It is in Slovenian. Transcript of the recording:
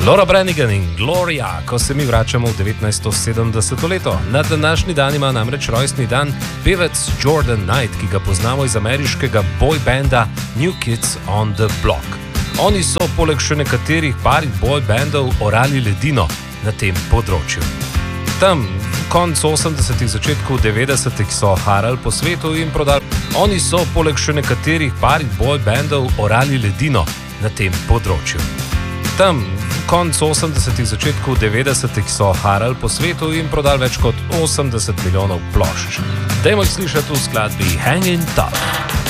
Laura Branigan in Gloria, ko se mi vračamo v 1970. leto. Na današnji dan ima namreč rojstni dan pevec Jordan Knight, ki ga poznamo iz ameriškega boy banda New Kids on the Block. Oni so poleg še nekaterih parih boy bandov orali ledino na tem področju. Tam, konc 80-ih, začetku 90-ih so harali po svetu in prodali. Oni so poleg še nekaterih parih boy bandov orali ledino na tem področju. Tam, konc 80-ih, začetku 90-ih so harali po svetu in prodali več kot 80 milijonov plošč. Dajmo jih slišati v skladbi Hanging Tough.